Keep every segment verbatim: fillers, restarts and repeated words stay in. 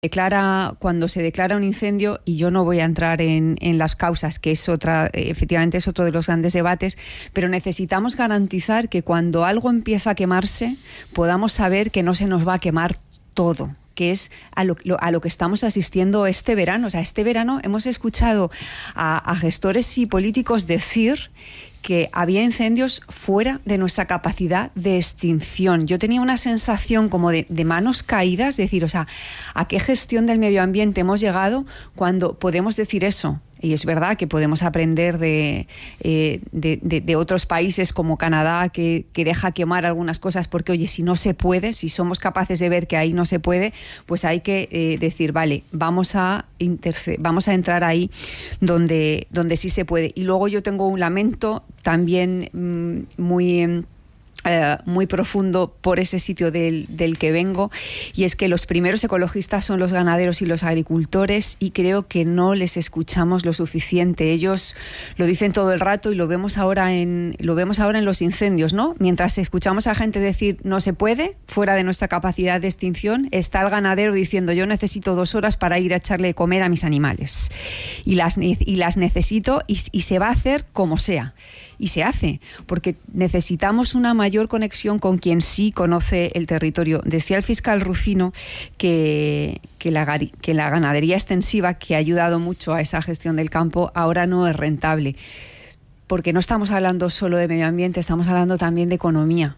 Declara, cuando se declara un incendio, y yo no voy a entrar en, en las causas, que es otra, efectivamente es otro de los grandes debates, pero necesitamos garantizar que cuando algo empieza a quemarse, podamos saber que no se nos va a quemar todo, que es a lo, a lo que estamos asistiendo este verano. O sea, este verano hemos escuchado a, a gestores y políticos decir que había incendios fuera de nuestra capacidad de extinción. Yo tenía una sensación como de, de manos caídas, es decir, o sea, ¿a qué gestión del medio ambiente hemos llegado cuando podemos decir eso? Y es verdad que podemos aprender de, eh, de, de, de otros países como Canadá, que, que deja quemar algunas cosas porque, oye, si no se puede, si somos capaces de ver que ahí no se puede, pues hay que eh, decir, vale, vamos a, interce- vamos a entrar ahí donde, donde sí se puede. Y luego yo tengo un lamento también mmm, muy... Uh, muy profundo por ese sitio del, del que vengo, y es que los primeros ecologistas son los ganaderos y los agricultores, y creo que no les escuchamos lo suficiente. Ellos lo dicen todo el rato y lo vemos ahora en lo vemos ahora en los incendios, ¿no? Mientras escuchamos a gente decir no se puede, fuera de nuestra capacidad de extinción, está el ganadero diciendo yo necesito dos horas para ir a echarle de comer a mis animales y las, y las necesito y, y se va a hacer como sea. Y se hace, porque necesitamos una mayor conexión con quien sí conoce el territorio. Decía el fiscal Rufino que, que, la, que la ganadería extensiva, que ha ayudado mucho a esa gestión del campo, ahora no es rentable. Porque no estamos hablando solo de medio ambiente, estamos hablando también de economía.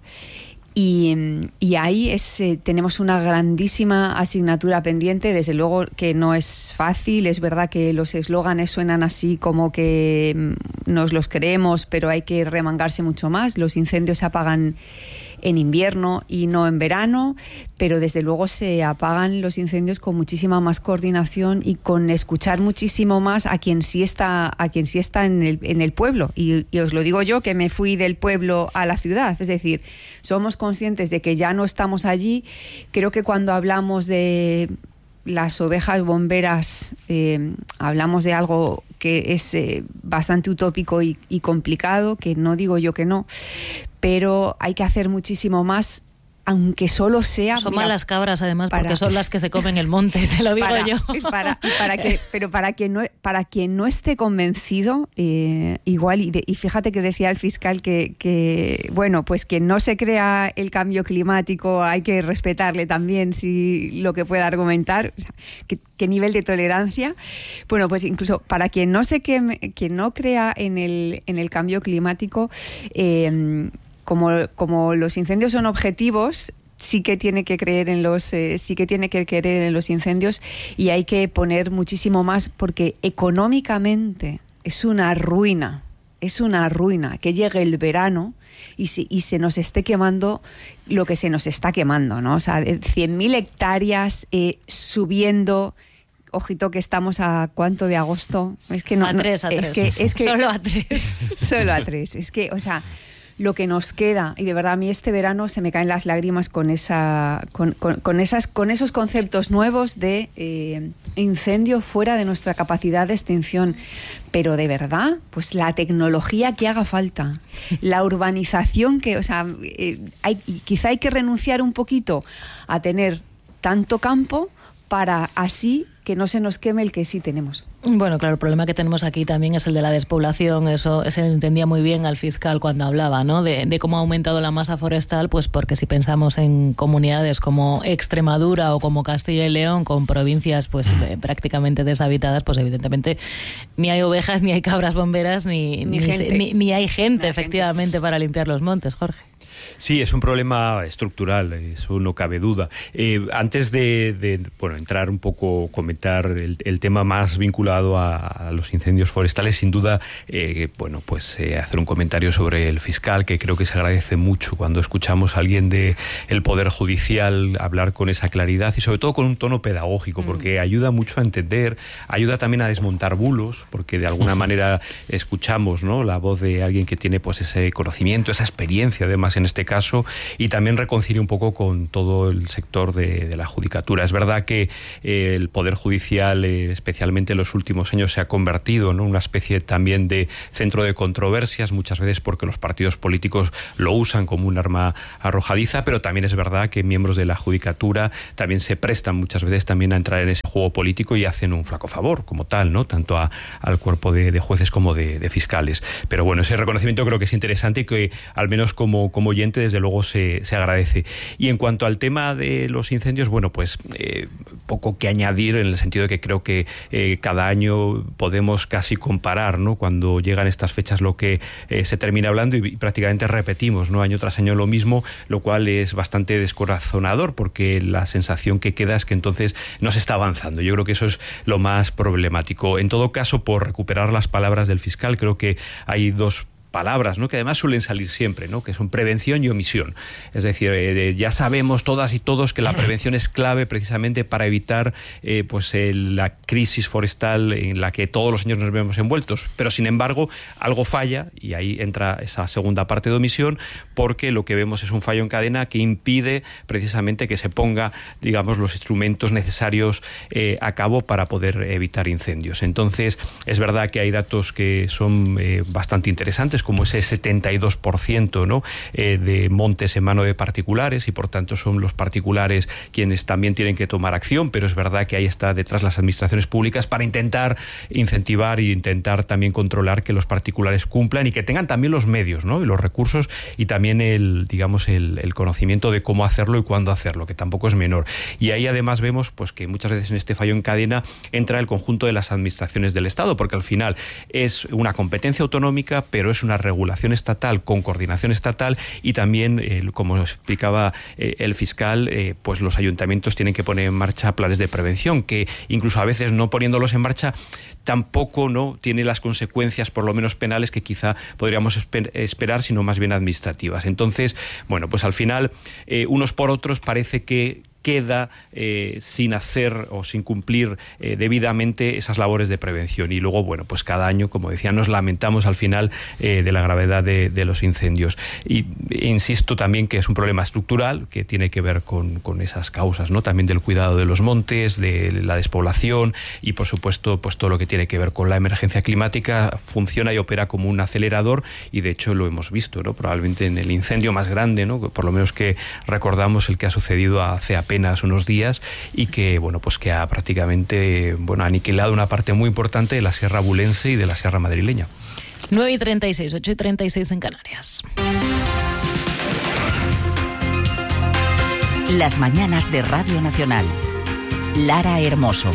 Y, y ahí es, eh, tenemos una grandísima asignatura pendiente. Desde luego que no es fácil, es verdad que los eslóganes suenan así como que nos los creemos, pero hay que remangarse mucho más. Los incendios se apagan en invierno y no en verano, pero desde luego se apagan los incendios con muchísima más coordinación y con escuchar muchísimo más a quien sí está, a quien sí está en el, en el pueblo. Y, y os lo digo yo, que me fui del pueblo a la ciudad, es decir, somos conscientes de que ya no estamos allí. Creo que cuando hablamos de las ovejas bomberas, eh, hablamos de algo que es eh, bastante utópico y, y complicado, que no digo yo que no, pero hay que hacer muchísimo más, aunque solo sea... Son mira, malas cabras, además, para, porque son las que se comen el monte, te lo digo para, yo. Para, para que, pero para quien no, para quien no esté convencido, eh, igual, y, de, y fíjate que decía el fiscal que, que, bueno, pues que no se crea el cambio climático, hay que respetarle también si lo que pueda argumentar, o sea, que, qué nivel de tolerancia. Bueno, pues incluso para quien no se queme, quien no crea en el, en el cambio climático, eh, Como, como los incendios son objetivos, sí que tiene que creer en los, eh, sí que tiene que creer en los incendios, y hay que poner muchísimo más, porque económicamente es una ruina, es una ruina que llegue el verano y se, y se nos esté quemando lo que se nos está quemando, ¿no? O sea, cien mil hectáreas eh, subiendo. Ojito que estamos a ¿cuánto de agosto? Es que no, a tres, a no, tres. Es que, es que, solo a tres. Solo a tres. Es que, o sea, lo que nos queda, y de verdad a mí este verano se me caen las lágrimas con esa con, con, con esas con esos conceptos nuevos de eh, incendio fuera de nuestra capacidad de extinción, pero de verdad, pues la tecnología que haga falta, la urbanización que, o sea, eh, hay, quizá hay que renunciar un poquito a tener tanto campo para así que no se nos queme el que sí tenemos. Bueno, claro, el problema que tenemos aquí también es el de la despoblación. Eso se entendía muy bien al fiscal cuando hablaba, ¿no? De, de cómo ha aumentado la masa forestal, pues porque si pensamos en comunidades como Extremadura o como Castilla y León, con provincias pues eh, prácticamente deshabitadas, pues evidentemente ni hay ovejas, ni hay cabras bomberas, ni, ni, ni, gente. ni, ni hay gente, ni efectivamente, gente. Para limpiar los montes, Jorge. Sí, es un problema estructural, eso no cabe duda. Eh, antes de, de bueno, entrar un poco, comentar el, el tema más vinculado a, a los incendios forestales, sin duda, eh, bueno, pues eh, hacer un comentario sobre el fiscal, que creo que se agradece mucho cuando escuchamos a alguien del Poder Judicial hablar con esa claridad y sobre todo con un tono pedagógico, mm. porque ayuda mucho a entender, ayuda también a desmontar bulos, porque de alguna manera escuchamos, ¿no?, la voz de alguien que tiene pues ese conocimiento, esa experiencia, además en este este caso, y también reconcilia un poco con todo el sector de, de la judicatura. Es verdad que eh, el Poder Judicial, eh, especialmente en los últimos años, se ha convertido en, ¿no?, una especie también de centro de controversias, muchas veces porque los partidos políticos lo usan como un arma arrojadiza, pero también es verdad que miembros de la judicatura también se prestan muchas veces también a entrar en ese juego político y hacen un flaco favor como tal, ¿no?, tanto a, al cuerpo de, de jueces como de, de fiscales. Pero bueno, ese reconocimiento creo que es interesante y que al menos como, como oyente desde luego se, se agradece. Y en cuanto al tema de los incendios, bueno, pues eh, poco que añadir, en el sentido de que creo que eh, cada año podemos casi comparar, ¿no?, cuando llegan estas fechas lo que eh, se termina hablando, y, y prácticamente repetimos, ¿no?, año tras año lo mismo, lo cual es bastante descorazonador, porque la sensación que queda es que entonces no se está avanzando. Yo creo que eso es lo más problemático. En todo caso, por recuperar las palabras del fiscal, creo que hay dos palabras, ¿no?, que además suelen salir siempre, ¿no?, que son prevención y omisión. Es decir, eh, ya sabemos todas y todos que la prevención es clave precisamente para evitar eh, pues eh, la crisis forestal en la que todos los años nos vemos envueltos, pero sin embargo algo falla, y ahí entra esa segunda parte de omisión, porque lo que vemos es un fallo en cadena que impide precisamente que se ponga, digamos, los instrumentos necesarios eh, a cabo para poder evitar incendios. Entonces, es verdad que hay datos que son eh, bastante interesantes, como ese setenta y dos por ciento, ¿no?, eh, de montes en mano de particulares, y por tanto son los particulares quienes también tienen que tomar acción, pero es verdad que ahí está detrás las administraciones públicas para intentar incentivar e intentar también controlar que los particulares cumplan y que tengan también los medios, ¿no?, y los recursos, y también el, digamos, el, el conocimiento de cómo hacerlo y cuándo hacerlo, que tampoco es menor. Y ahí además vemos pues que muchas veces en este fallo en cadena entra el conjunto de las administraciones del Estado, porque al final es una competencia autonómica, pero es una regulación estatal con coordinación estatal, y también, eh, como explicaba eh, el fiscal, eh, pues los ayuntamientos tienen que poner en marcha planes de prevención, que incluso a veces no poniéndolos en marcha tampoco no tiene las consecuencias, por lo menos penales, que quizá podríamos esper- esperar, sino más bien administrativas. Entonces, bueno, pues al final, eh, unos por otros parece que queda eh, sin hacer o sin cumplir eh, debidamente esas labores de prevención, y luego, bueno, pues cada año, como decía, nos lamentamos al final eh, de la gravedad de, de los incendios. Y e insisto también que es un problema estructural que tiene que ver con, con esas causas, ¿no?, también del cuidado de los montes, de la despoblación, y por supuesto pues todo lo que tiene que ver con la emergencia climática funciona y opera como un acelerador, y de hecho lo hemos visto, ¿no?, probablemente en el incendio más grande, ¿no?, por lo menos que recordamos, el que ha sucedido hace apenas apenas unos días, y que, bueno, pues que ha prácticamente, bueno, aniquilado una parte muy importante de la Sierra Abulense y de la Sierra Madrileña. nueve y treinta y seis, ocho y treinta y seis en Canarias. Las mañanas de Radio Nacional. Lara Hermoso.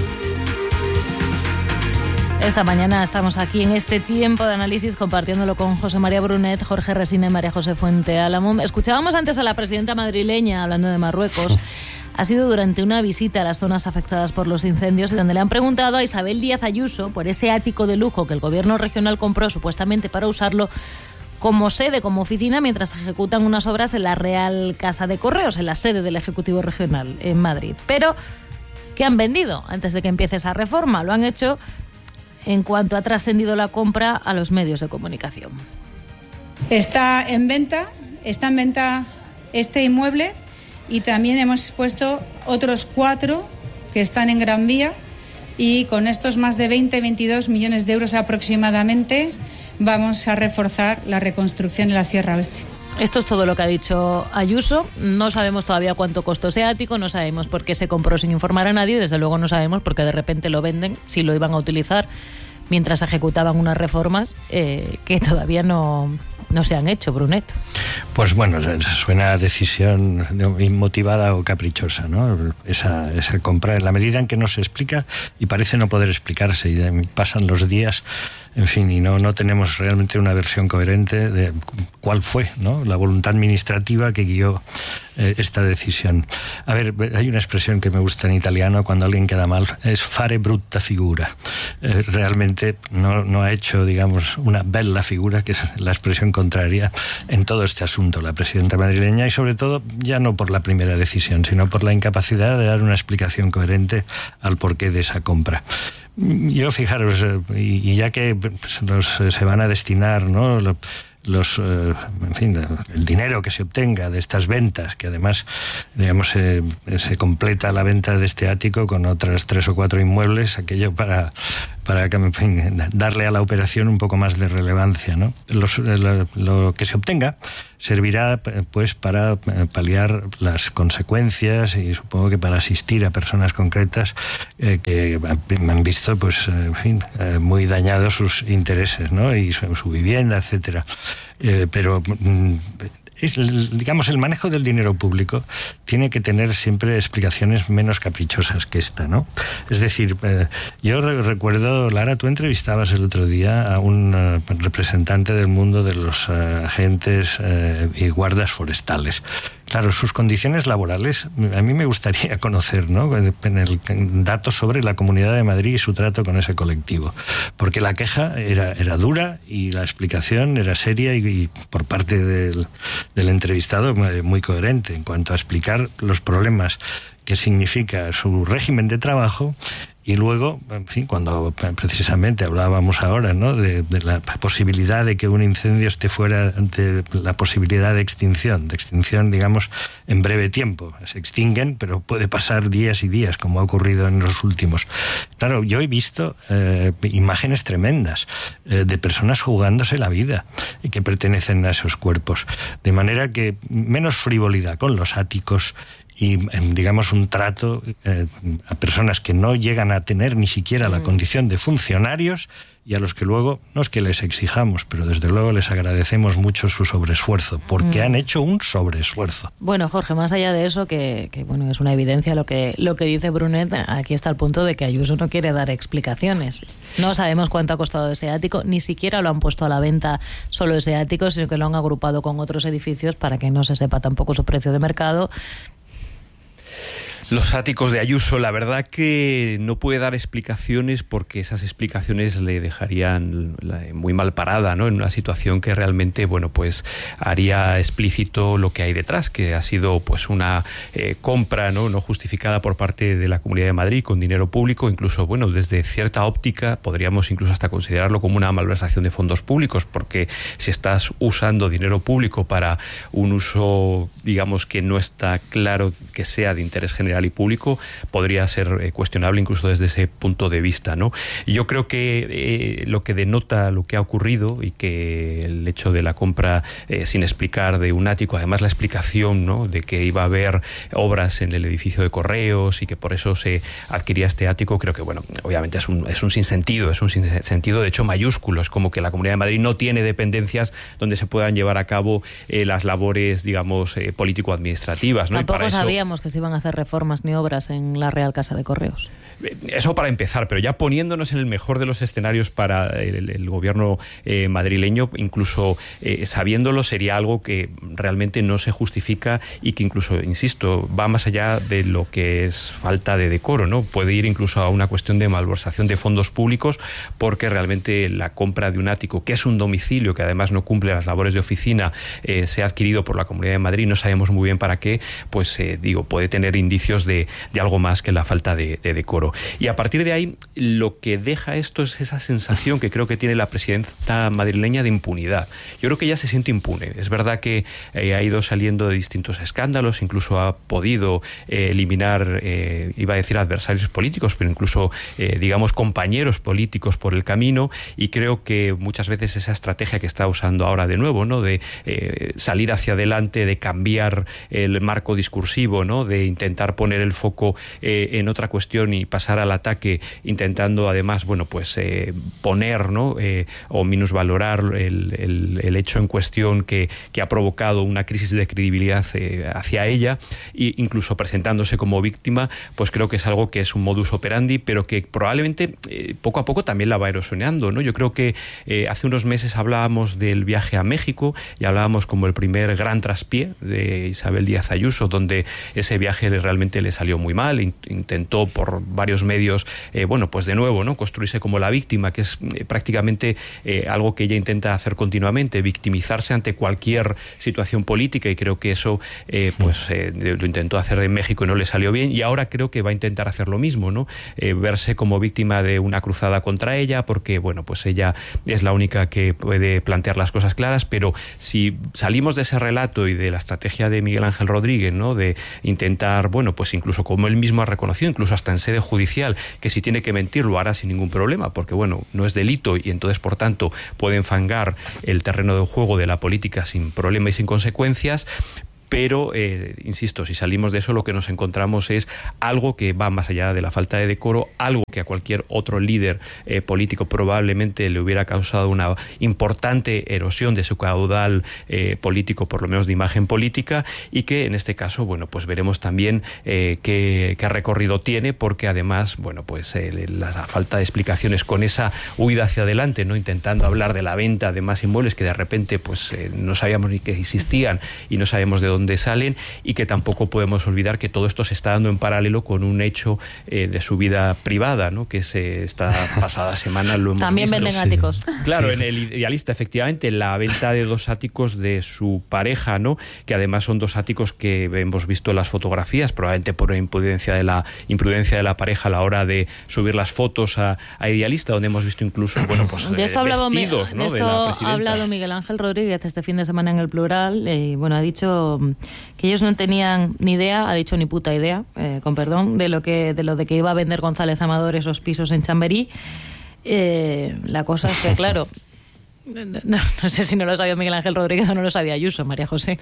Esta mañana estamos aquí en este tiempo de análisis compartiéndolo con José María Brunet, Jorge Resina y María José Fuente Álamo. Escuchábamos antes a la presidenta madrileña hablando de Marruecos. Ha sido durante una visita a las zonas afectadas por los incendios, donde le han preguntado a Isabel Díaz Ayuso por ese ático de lujo que el gobierno regional compró supuestamente para usarlo como sede, como oficina, mientras ejecutan unas obras en la Real Casa de Correos, en la sede del Ejecutivo Regional en Madrid. Pero, ¿qué han vendido antes de que empiece esa reforma? Lo han hecho en cuanto ha trascendido la compra a los medios de comunicación. Está en venta, está en venta este inmueble, y también hemos puesto otros cuatro que están en Gran Vía, y con estos más de veinte, veintidós millones de euros aproximadamente vamos a reforzar la reconstrucción de la Sierra Oeste. Esto es todo lo que ha dicho Ayuso. No sabemos todavía cuánto costó ese ático, no sabemos por qué se compró sin informar a nadie, desde luego no sabemos por qué de repente lo venden, si lo iban a utilizar mientras ejecutaban unas reformas eh, que todavía no, no se han hecho, Brunet. Pues bueno, suena a decisión inmotivada o caprichosa, ¿no? Esa, esa compra, en la medida en que no se explica y parece no poder explicarse, y pasan los días, en fin, y no, no tenemos realmente una versión coherente de cuál fue, ¿no?, la voluntad administrativa que guió eh, esta decisión. A ver, hay una expresión que me gusta en italiano cuando alguien queda mal, es fare brutta figura. Eh, realmente no, no ha hecho, digamos, una bella figura, que es la expresión contraria, en todo este asunto, la presidenta madrileña, y sobre todo ya no por la primera decisión, sino por la incapacidad de dar una explicación coherente al porqué de esa compra. Yo, fijaros, y ya que los, se van a destinar, ¿no?, los, eh, en fin, el dinero que se obtenga de estas ventas, que además, digamos, eh, se completa la venta de este ático con otras tres o cuatro inmuebles, aquello para, para en fin, darle a la operación un poco más de relevancia, ¿no? Los, lo, lo que se obtenga servirá pues para paliar las consecuencias y supongo que para asistir a personas concretas eh, que han visto pues en fin eh, muy dañados sus intereses, ¿no? Y su, su vivienda, etcétera. Eh, pero mm, es, digamos, el manejo del dinero público tiene que tener siempre explicaciones menos caprichosas que esta, ¿no? Es decir, eh, yo re- recuerdo, Lara, tú entrevistabas el otro día a un uh, representante del mundo de los uh, agentes uh, y guardas forestales. Claro, sus condiciones laborales, a mí me gustaría conocer, ¿no? En el, en datos sobre la Comunidad de Madrid y su trato con ese colectivo. Porque la queja era, era dura y la explicación era seria y, y por parte del, del entrevistado muy coherente en cuanto a explicar los problemas que significa su régimen de trabajo. Y luego, en fin, cuando precisamente hablábamos ahora, ¿no?, de, de la posibilidad de que un incendio esté fuera de la posibilidad de extinción, de extinción, digamos, en breve tiempo. Se extinguen, pero puede pasar días y días, como ha ocurrido en los últimos. Claro, yo he visto eh, imágenes tremendas eh, de personas jugándose la vida y que pertenecen a esos cuerpos. De manera que menos frivolidad con los áticos y, digamos, un trato eh, a personas que no llegan a tener ni siquiera la condición de funcionarios y a los que luego, no es que les exijamos, pero desde luego les agradecemos mucho su sobreesfuerzo, porque mm. han hecho un sobreesfuerzo. Bueno, Jorge, más allá de eso, que, que bueno, es una evidencia lo que, lo que dice Brunet, aquí está el punto de que Ayuso no quiere dar explicaciones. No sabemos cuánto ha costado ese ático, ni siquiera lo han puesto a la venta solo ese ático, sino que lo han agrupado con otros edificios para que no se sepa tampoco su precio de mercado. Los áticos de Ayuso, la verdad que no puede dar explicaciones porque esas explicaciones le dejarían muy mal parada, ¿no?, en una situación que realmente, bueno, pues haría explícito lo que hay detrás, que ha sido pues una eh, compra, ¿no?, no justificada por parte de la Comunidad de Madrid con dinero público, incluso, bueno, desde cierta óptica podríamos incluso hasta considerarlo como una malversación de fondos públicos, porque si estás usando dinero público para un uso, digamos, que no está claro que sea de interés general y público, podría ser eh, cuestionable incluso desde ese punto de vista, ¿no? Yo creo que eh, lo que denota lo que ha ocurrido y que el hecho de la compra eh, sin explicar de un ático, además la explicación, ¿no?, de que iba a haber obras en el edificio de Correos y que por eso se adquiría este ático, creo que, bueno, obviamente es un, es un sinsentido, es un sinsentido de hecho mayúsculo, es como que la Comunidad de Madrid no tiene dependencias donde se puedan llevar a cabo eh, las labores, digamos, eh, político-administrativas, ¿no? Tampoco y para sabíamos eso, que se iban a hacer reformas ni obras en la Real Casa de Correos. Eso para empezar, pero ya poniéndonos en el mejor de los escenarios para el, el gobierno eh, madrileño, incluso eh, sabiéndolo, sería algo que realmente no se justifica y que incluso, insisto, va más allá de lo que es falta de decoro, ¿no? Puede ir incluso a una cuestión de malversación de fondos públicos, porque realmente la compra de un ático, que es un domicilio que además no cumple las labores de oficina, eh, se ha adquirido por la Comunidad de Madrid, no sabemos muy bien para qué, pues eh, digo, puede tener indicios de, de algo más que la falta de, de decoro. Y a partir de ahí, lo que deja esto es esa sensación que creo que tiene la presidenta madrileña de impunidad. Yo creo que ella se siente impune. Es verdad que eh, ha ido saliendo de distintos escándalos, incluso ha podido eh, eliminar, eh, iba a decir adversarios políticos, pero incluso, eh, digamos, compañeros políticos por el camino, y creo que muchas veces esa estrategia que está usando ahora de nuevo, ¿no?, de eh, salir hacia adelante, de cambiar el marco discursivo, ¿no?, de intentar poner el foco eh, en otra cuestión y pasar al ataque, intentando además, bueno, pues eh, poner, ¿no?, eh, o minusvalorar el, el, el hecho en cuestión que, que ha provocado una crisis de credibilidad eh, hacia ella, e incluso presentándose como víctima, pues creo que es algo que es un modus operandi, pero que probablemente eh, poco a poco también la va erosionando, ¿no? Yo creo que eh, hace unos meses hablábamos del viaje a México y hablábamos como el primer gran traspié de Isabel Díaz Ayuso, donde ese viaje realmente le salió muy mal, intentó por varios varios medios, eh, bueno, pues de nuevo, ¿no? Construirse como la víctima, que es eh, prácticamente eh, algo que ella intenta hacer continuamente, victimizarse ante cualquier situación política, y creo que eso eh, pues eh, lo intentó hacer en México y no le salió bien, y ahora creo que va a intentar hacer lo mismo, ¿no? Eh, verse como víctima de una cruzada contra ella, porque bueno, pues ella es la única que puede plantear las cosas claras, pero si salimos de ese relato y de la estrategia de Miguel Ángel Rodríguez, ¿no? De intentar, bueno, pues incluso como él mismo ha reconocido, incluso hasta en sede judicial, que si tiene que mentir lo hará sin ningún problema, porque bueno, no es delito y entonces por tanto puede enfangar el terreno de juego de la política sin problema y sin consecuencias. Pero, eh, insisto, si salimos de eso, lo que nos encontramos es algo que va más allá de la falta de decoro, algo que a cualquier otro líder eh, político probablemente le hubiera causado una importante erosión de su caudal eh, político, por lo menos de imagen política, y que en este caso, bueno, pues veremos también eh, qué, qué recorrido tiene, porque además, bueno, pues eh, la falta de explicaciones con esa huida hacia adelante, ¿no? Intentando hablar de la venta de más inmuebles que de repente pues eh, no sabíamos ni que existían y no sabemos de dónde donde salen, y que tampoco podemos olvidar que todo esto se está dando en paralelo con un hecho eh, de su vida privada, ¿no? Que se esta pasada semana lo hemos También visto. venden áticos. Claro, Sí. En el Idealista, efectivamente, la venta de dos áticos de su pareja, ¿no? Que además son dos áticos que hemos visto en las fotografías, probablemente por imprudencia de la imprudencia de la pareja a la hora de subir las fotos a, a Idealista, donde hemos visto incluso, bueno, pues de esto, hablado, vestidos, de ¿no? esto de la ha presidenta. hablado Miguel Ángel Rodríguez este fin de semana en El Plural, y bueno, ha dicho que ellos no tenían ni idea, ha dicho ni puta idea, eh, con perdón, de lo que de lo de que iba a vender González Amador esos pisos en Chamberí. Eh, la cosa es que, claro, no, no sé si no lo sabía Miguel Ángel Rodríguez o no lo sabía Ayuso, María José.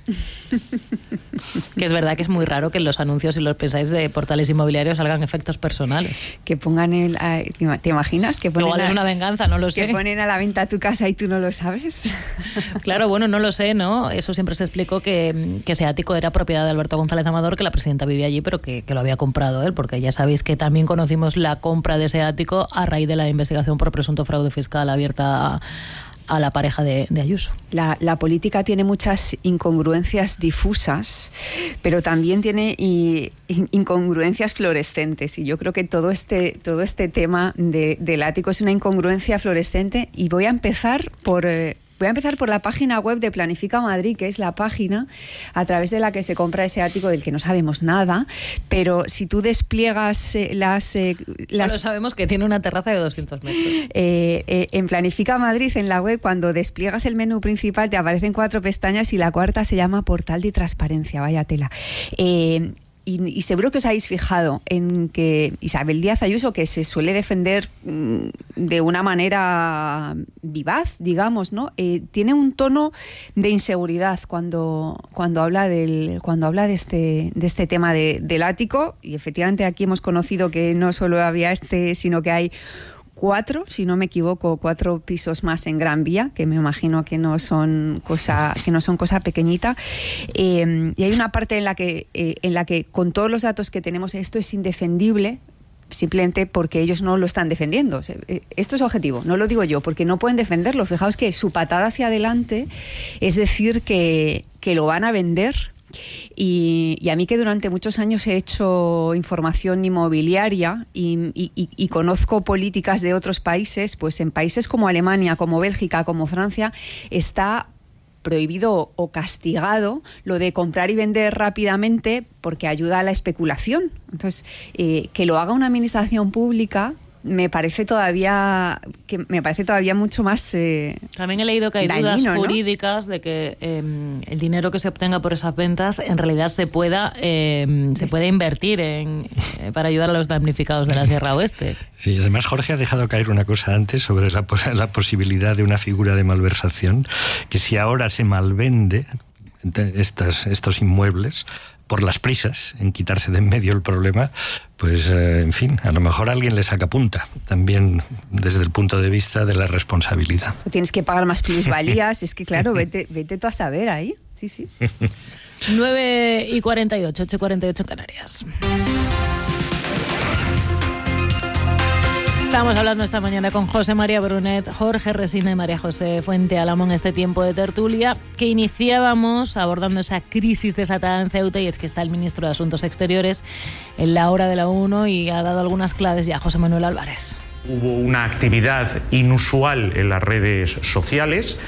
Que es verdad que es muy raro que en los anuncios y los pensáis de portales inmobiliarios salgan efectos personales. Que pongan el... ¿Te imaginas? Que ponen Igual es a, una venganza, no lo sé. Que ponen a la venta tu casa y tú no lo sabes. Claro, bueno, no lo sé, ¿no? Eso siempre se explicó que, que ese ático era propiedad de Alberto González Amador, que la presidenta vivía allí, pero que, que lo había comprado él, porque ya sabéis que también conocimos la compra de ese ático a raíz de la investigación por presunto fraude fiscal abierta a, a la pareja de, de Ayuso. La, la política tiene muchas incongruencias difusas, pero también tiene y, incongruencias fluorescentes, y yo creo que todo este, todo este tema de, del ático es una incongruencia fluorescente, y voy a empezar por... Eh, Voy a empezar por la página web de Planifica Madrid, que es la página a través de la que se compra ese ático del que no sabemos nada, pero si tú despliegas eh, las... Eh, las Solo sabemos que tiene una terraza de doscientos metros. Eh, eh, en Planifica Madrid, en la web, cuando despliegas el menú principal te aparecen cuatro pestañas y la cuarta se llama Portal de Transparencia, vaya tela. Eh, Y, y seguro que os habéis fijado en que Isabel Díaz Ayuso, que se suele defender mmm, de una manera vivaz, digamos, ¿no? Eh, tiene un tono de inseguridad cuando, cuando habla del, cuando habla de este, de este tema de, del ático, y efectivamente aquí hemos conocido que no solo había este, sino que hay cuatro, si no me equivoco, cuatro pisos más en Gran Vía, que me imagino que no son cosa, que no son cosa pequeñita. Eh, y hay una parte en la que, eh, en la que, con todos los datos que tenemos, esto es indefendible, simplemente porque ellos no lo están defendiendo. Esto es objetivo, no lo digo yo, porque no pueden defenderlo. Fijaos que su patada hacia adelante es decir que, que lo van a vender. Y, y a mí, que durante muchos años he hecho información inmobiliaria y, y, y conozco políticas de otros países, pues en países como Alemania, como Bélgica, como Francia, está prohibido o castigado lo de comprar y vender rápidamente, porque ayuda a la especulación. Entonces, eh, que lo haga una administración pública me parece todavía que me parece todavía mucho más eh, también he leído que hay dañino, dudas ¿no? jurídicas de que eh, el dinero que se obtenga por esas ventas en realidad se pueda eh, se puede invertir en eh, para ayudar a los damnificados de la Sierra Oeste. Sí, además Jorge ha dejado caer una cosa antes sobre la, la posibilidad de una figura de malversación, que si ahora se malvende estas, estos inmuebles por las prisas en quitarse de en medio el problema, pues eh, en fin, a lo mejor alguien le saca punta, también desde el punto de vista de la responsabilidad. Tienes que pagar más plusvalías, es que claro, vete, vete tú a saber ahí, sí, sí. nueve y cuarenta y ocho, ocho y cuarenta y ocho en Canarias. Estamos hablando esta mañana con José María Brunet, Jorge Resina y María José Fuente Álamo en este tiempo de tertulia que iniciábamos abordando esa crisis desatada en Ceuta, y es que está el ministro de Asuntos Exteriores en la hora de la uno y ha dado algunas claves ya José Manuel Álvarez. Hubo una actividad inusual en las redes sociales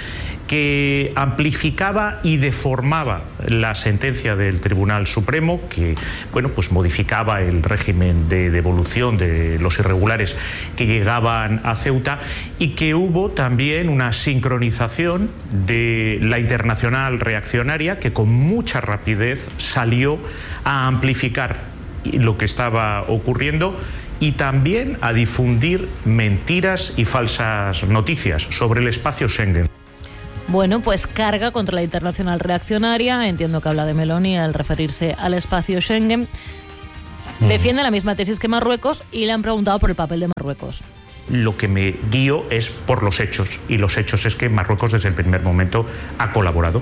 que amplificaba y deformaba la sentencia del Tribunal Supremo, que bueno, pues modificaba el régimen de devolución de los irregulares que llegaban a Ceuta, y que hubo también una sincronización de la internacional reaccionaria que con mucha rapidez salió a amplificar lo que estaba ocurriendo y también a difundir mentiras y falsas noticias sobre el espacio Schengen. Bueno, pues carga contra la internacional reaccionaria. Entiendo que habla de Meloni al referirse al espacio Schengen. Defiende la misma tesis que Marruecos y le han preguntado por el papel de Marruecos. Lo que me guío es por los hechos, y los hechos es que Marruecos desde el primer momento ha colaborado.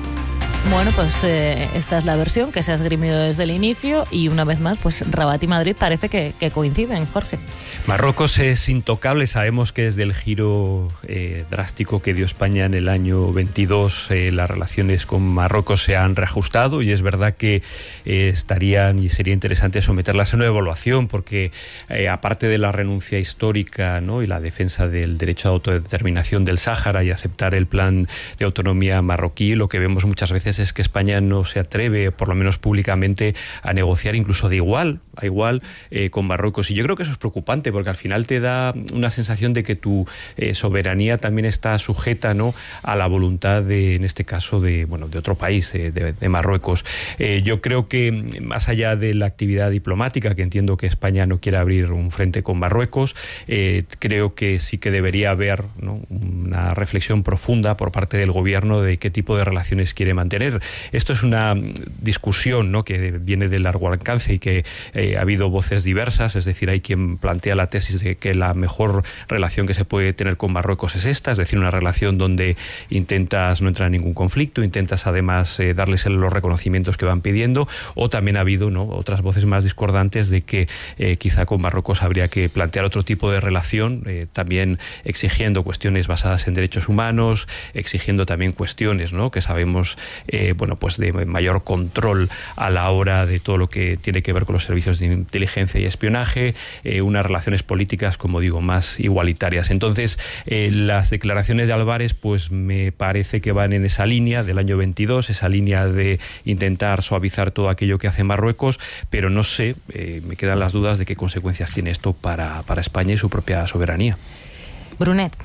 Bueno, pues eh, esta es la versión que se ha esgrimido desde el inicio, y una vez más, pues Rabat y Madrid parece que, que coinciden, Jorge. Marruecos es intocable. Sabemos que desde el giro eh, drástico que dio España en el año veintidós, eh, las relaciones con Marruecos se han reajustado, y es verdad que eh, estarían y sería interesante someterlas a una evaluación, porque eh, aparte de la renuncia histórica, ¿no?, y la defensa del derecho a autodeterminación del Sáhara y aceptar el plan de autonomía marroquí, lo que vemos muchas veces es que España no se atreve, por lo menos públicamente, a negociar incluso de igual a igual eh, con Marruecos. Y yo creo que eso es preocupante, porque al final te da una sensación de que tu eh, soberanía también está sujeta, ¿no?, a la voluntad de, en este caso, de bueno de otro país, eh, de, de Marruecos. Eh, yo creo que más allá de la actividad diplomática, que entiendo que España no quiere abrir un frente con Marruecos, eh, creo que sí que debería haber, ¿no?, una reflexión profunda por parte del gobierno de qué tipo de relaciones quiere mantener. Esto es una discusión, ¿no?, que viene de largo alcance y que eh, ha habido voces diversas. Es decir, hay quien plantea la tesis de que la mejor relación que se puede tener con Marruecos es esta, es decir, una relación donde intentas no entrar en ningún conflicto, intentas además eh, darles los reconocimientos que van pidiendo, o también ha habido, ¿no?, otras voces más discordantes de que eh, quizá con Marruecos habría que plantear otro tipo de relación, eh, también exigiendo cuestiones basadas en derechos humanos, exigiendo también cuestiones, ¿no?, que sabemos Eh, bueno, pues de mayor control a la hora de todo lo que tiene que ver con los servicios de inteligencia y espionaje, eh, unas relaciones políticas, como digo, más igualitarias. Entonces, eh, las declaraciones de Álvarez, pues me parece que van en esa línea del año veintidós, esa línea de intentar suavizar todo aquello que hace Marruecos, pero no sé, eh, me quedan las dudas de qué consecuencias tiene esto para, para España y su propia soberanía. Brunet.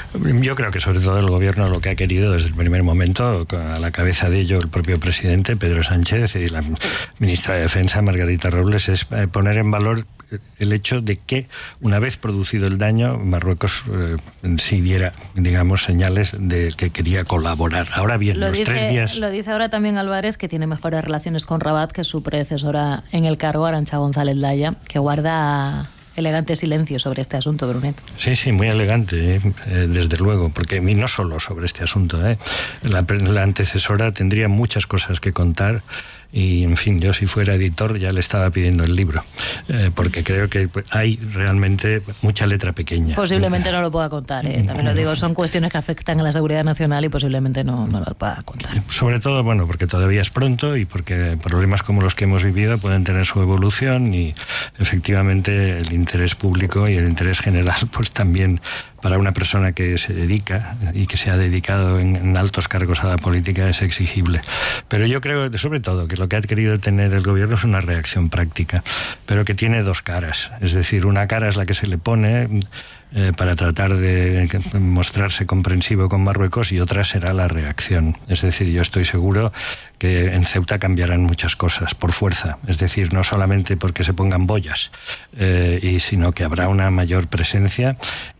Yo creo que sobre todo el gobierno lo que ha querido desde el primer momento, a la cabeza de ello el propio presidente Pedro Sánchez y la ministra de Defensa Margarita Robles, es poner en valor el hecho de que una vez producido el daño, Marruecos eh, sí diera, digamos, señales de que quería colaborar. Ahora bien, lo los dice, tres días... Lo dice ahora también Álvarez, que tiene mejores relaciones con Rabat que su predecesora en el cargo, Arantxa González Laya, que guarda elegante silencio sobre este asunto, Brunet. Sí, sí, muy elegante, eh, desde luego, porque y no solo sobre este asunto. Eh. La, la antecesora tendría muchas cosas que contar. Y, en fin, yo si fuera editor ya le estaba pidiendo el libro, eh, porque creo que hay realmente mucha letra pequeña. Posiblemente no lo pueda contar, eh, también lo digo, son cuestiones que afectan a la seguridad nacional y posiblemente no, no lo pueda contar. Sobre todo, bueno, porque todavía es pronto y porque problemas como los que hemos vivido pueden tener su evolución, y efectivamente el interés público y el interés general, pues también para una persona que se dedica y que se ha dedicado en, en altos cargos a la política es exigible. Pero yo creo, sobre todo, que lo que ha querido tener el gobierno es una reacción práctica, pero que tiene dos caras. Es decir, una cara es la que se le pone eh, para tratar de mostrarse comprensivo con Marruecos, y otra será la reacción. Es decir, yo estoy seguro que en Ceuta cambiarán muchas cosas por fuerza, es decir, no solamente porque se pongan boyas, eh, y sino que habrá una mayor presencia, y lo decía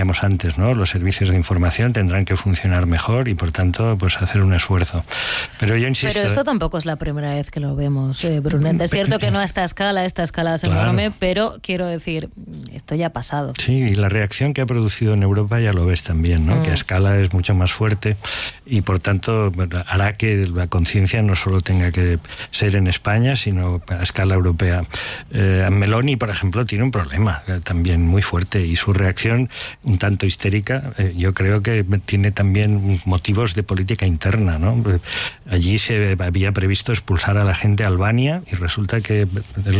decíamos antes, ¿no? Los servicios de información tendrán que funcionar mejor y, por tanto, pues hacer un esfuerzo. Pero yo insisto... Pero esto tampoco es la primera vez que lo vemos, eh, Brunet. Es cierto que no a esta escala, esta escala es enorme, claro, pero quiero decir, esto ya ha pasado. Sí, y la reacción que ha producido en Europa ya lo ves también, ¿no? Mm. Que a escala es mucho más fuerte y, por tanto, hará que la conciencia no solo tenga que ser en España, sino a escala europea. Eh, Meloni, por ejemplo, tiene un problema eh, también muy fuerte y su reacción, un tanto histérica, eh, yo creo que tiene también motivos de política interna, ¿no? Allí se había previsto expulsar a la gente a Albania y resulta que,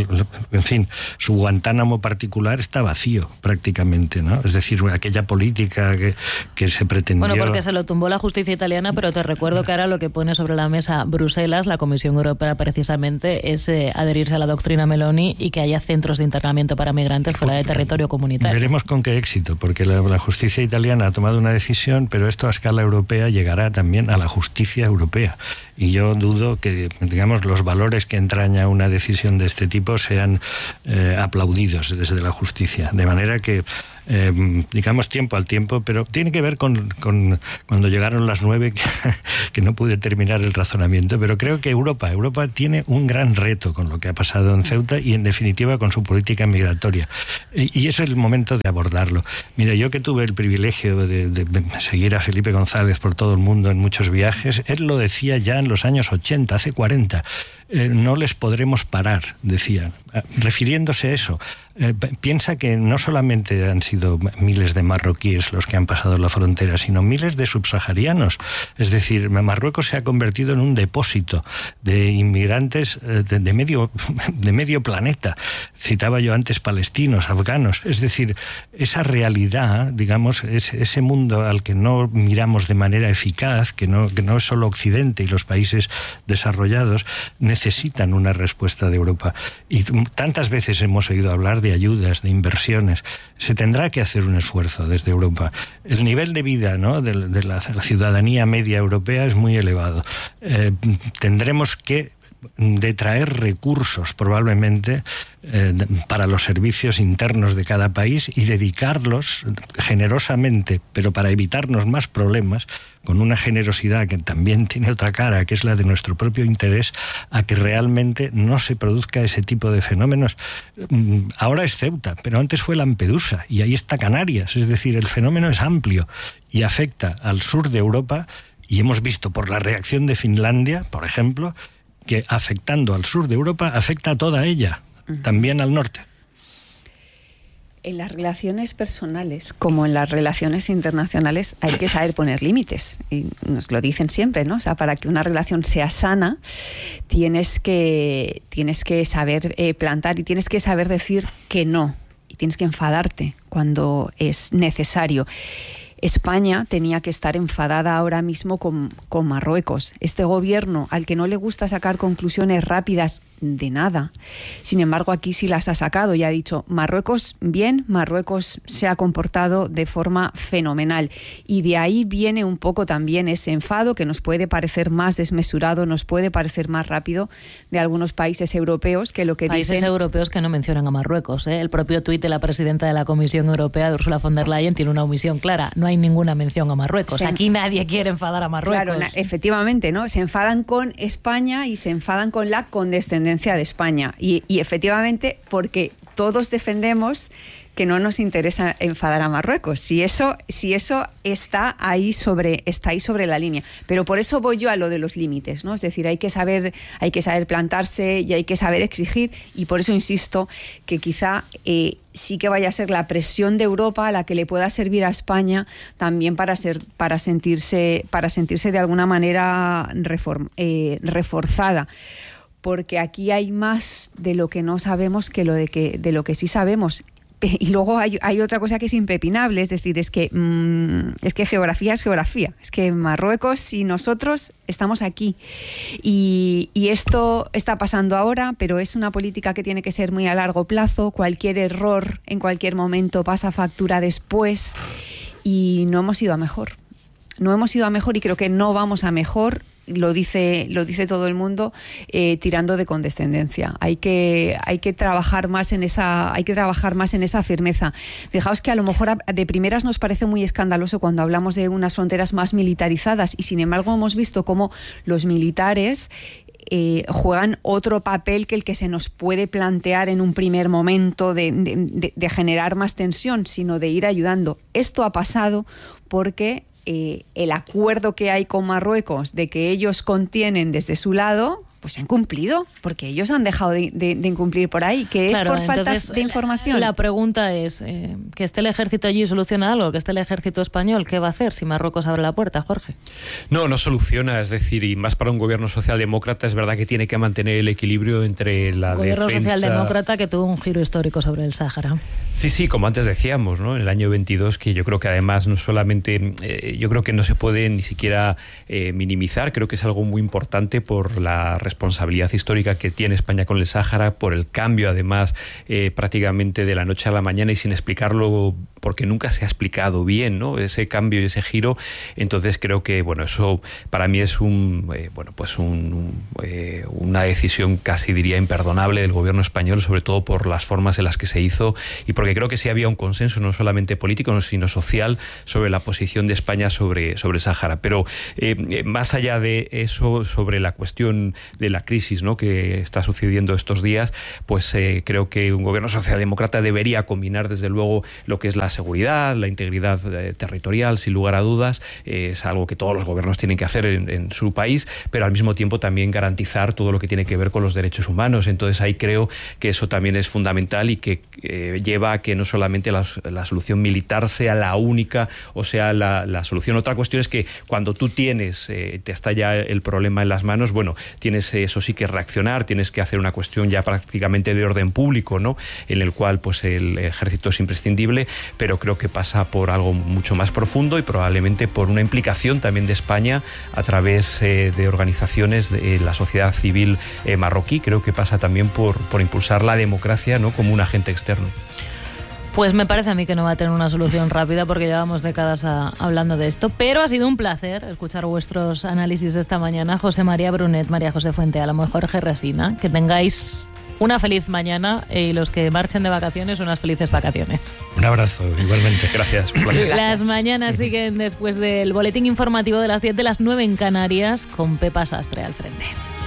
en fin, su Guantánamo particular está vacío prácticamente, ¿no? Es decir, aquella política que, que se pretendió... Bueno, porque se lo tumbó la justicia italiana, pero te recuerdo que ahora lo que pone sobre la mesa Bruselas, la Comisión Europea precisamente, es eh, adherirse a la doctrina Meloni y que haya centros de internamiento para migrantes fuera de territorio comunitario. Veremos con qué éxito, porque la, la justicia italiana ha tomado una decisión, pero esto a escala europea llegará también a la justicia europea. Y yo dudo que, digamos, los valores que entraña una decisión de este tipo sean eh, aplaudidos desde la justicia. De manera que, eh, digamos, tiempo al tiempo, pero tiene que ver con, con cuando llegaron las nueve, que, que no pude terminar el razonamiento, pero creo que Europa, Europa tiene un gran reto con lo que ha pasado en Ceuta y, en definitiva, con su política migratoria. Y, y es el momento de abordarlo. Mira, yo que tuve el privilegio de, de seguir a Felipe González por todo el mundo en muchos viajes, él lo decía ya en los años ochenta, hace cuarenta. Eh, no les podremos parar, decía, refiriéndose a eso. Eh, piensa que no solamente han sido miles de marroquíes los que han pasado la frontera, sino miles de subsaharianos. Es decir, Marruecos se ha convertido en un depósito de inmigrantes de, de, medio, de medio planeta. Citaba yo antes palestinos, afganos. Es decir, esa realidad, digamos, es, ese mundo al que no miramos de manera eficaz, que no, que no es solo Occidente y los países desarrollados, necesitan una respuesta de Europa. Y tantas veces hemos oído hablar de ayudas, de inversiones. Se tendrá que hacer un esfuerzo desde Europa. El nivel de vida, ¿no?, de, de la, la ciudadanía media europea es muy elevado. Eh, tendremos que detraer recursos probablemente eh, para los servicios internos de cada país y dedicarlos generosamente, pero para evitarnos más problemas, con una generosidad que también tiene otra cara, que es la de nuestro propio interés, a que realmente no se produzca ese tipo de fenómenos. Ahora es Ceuta, pero antes fue Lampedusa y ahí está Canarias. Es decir, el fenómeno es amplio y afecta al sur de Europa, y hemos visto por la reacción de Finlandia, por ejemplo, que afectando al sur de Europa afecta a toda ella, uh-huh, también al norte. En las relaciones personales, como en las relaciones internacionales, hay que saber poner límites. Y nos lo dicen siempre, ¿no? O sea, para que una relación sea sana, tienes que, tienes que saber eh, plantar y tienes que saber decir que no. Y tienes que enfadarte cuando es necesario. España tenía que estar enfadada ahora mismo con, con Marruecos. Este gobierno, al que no le gusta sacar conclusiones rápidas de nada, sin embargo aquí sí las ha sacado y ha dicho: Marruecos bien, Marruecos se ha comportado de forma fenomenal, y de ahí viene un poco también ese enfado que nos puede parecer más desmesurado, nos puede parecer más rápido de algunos países europeos que lo que países dicen... europeos que no mencionan a Marruecos, ¿eh? El propio tuit de la presidenta de la Comisión Europea, de Ursula von der Leyen, tiene una omisión clara: no hay ninguna mención a Marruecos. Se... Aquí nadie quiere enfadar a Marruecos. Claro, efectivamente, ¿no? Se enfadan con España y se enfadan con la condescendencia de España, y, y efectivamente porque todos defendemos que no nos interesa enfadar a Marruecos, si eso, si eso está ahí sobre, está ahí sobre la línea. Pero por eso voy yo a lo de los límites, ¿no? Es decir, hay que saber, hay que saber plantarse y hay que saber exigir, y por eso insisto que quizá eh, sí que vaya a ser la presión de Europa la que le pueda servir a España también para ser, para sentirse, para sentirse de alguna manera reform, eh, reforzada. Porque aquí hay más de lo que no sabemos que lo de que de lo que sí sabemos. Y luego hay, hay otra cosa que es impepinable, es decir, es que mmm, es que geografía es geografía, es que Marruecos y nosotros estamos aquí, y, y esto está pasando ahora, pero es una política que tiene que ser muy a largo plazo. Cualquier error en cualquier momento pasa factura después, y no hemos ido a mejor, no hemos ido a mejor y creo que no vamos a mejor lo dice, lo dice todo el mundo, eh, tirando de condescendencia. Hay que, hay que trabajar más en esa, hay que trabajar más en esa firmeza. Fijaos que a lo mejor de primeras nos parece muy escandaloso cuando hablamos de unas fronteras más militarizadas, y sin embargo hemos visto cómo los militares Eh, juegan otro papel que el que se nos puede plantear en un primer momento de, de, de, de generar más tensión, sino de ir ayudando. Esto ha pasado porque eh, el acuerdo que hay con Marruecos de que ellos contienen desde su lado, pues han cumplido, porque ellos han dejado de, de, de incumplir por ahí, que es claro, por falta entonces, de información. La pregunta es, eh, ¿que esté el ejército allí soluciona algo? ¿Que esté el ejército español? ¿Qué va a hacer si Marruecos abre la puerta, Jorge? No, no soluciona, es decir, y más para un gobierno socialdemócrata, es verdad que tiene que mantener el equilibrio entre la un gobierno defensa... socialdemócrata que tuvo un giro histórico sobre el Sáhara. Sí, sí, como antes decíamos, ¿no? En el año veintidós, que yo creo que además no solamente, eh, yo creo que no se puede ni siquiera eh, minimizar, creo que es algo muy importante por la responsabilidad histórica que tiene España con el Sáhara, por el cambio además eh, prácticamente de la noche a la mañana y sin explicarlo, porque nunca se ha explicado bien, ¿no? Ese cambio y ese giro. Entonces creo que bueno, eso para mí es un eh, bueno, pues un, un, eh, una decisión casi diría imperdonable del gobierno español, sobre todo por las formas en las que se hizo y porque creo que sí había un consenso no solamente político sino social sobre la posición de España sobre, sobre el Sáhara. Pero eh, más allá de eso, sobre la cuestión de la crisis, ¿no?, que está sucediendo estos días, pues eh, creo que un gobierno socialdemócrata debería combinar desde luego lo que es la seguridad, la integridad eh, territorial, sin lugar a dudas, eh, es algo que todos los gobiernos tienen que hacer en, en su país, pero al mismo tiempo también garantizar todo lo que tiene que ver con los derechos humanos. Entonces ahí creo que eso también es fundamental y que eh, lleva a que no solamente la, la solución militar sea la única o sea la, la solución. Otra cuestión es que cuando tú tienes, eh, te está ya el problema en las manos, bueno, tienes eso sí que reaccionar, tienes que hacer una cuestión ya prácticamente de orden público, ¿no?, en el cual pues el ejército es imprescindible, pero creo que pasa por algo mucho más profundo y probablemente por una implicación también de España a través eh, de organizaciones de la sociedad civil eh, marroquí. Creo que pasa también por, por impulsar la democracia, ¿no?, como un agente externo. Pues me parece a mí que no va a tener una solución rápida porque llevamos décadas a, hablando de esto, pero ha sido un placer escuchar vuestros análisis esta mañana. José María Brunet, María José Fuente, a lo mejor Jorge Resina, que tengáis una feliz mañana y los que marchen de vacaciones, unas felices vacaciones. Un abrazo, igualmente. Gracias. Las mañanas siguen después del boletín informativo de las diez, de las nueve en Canarias, con Pepa Sastre al frente.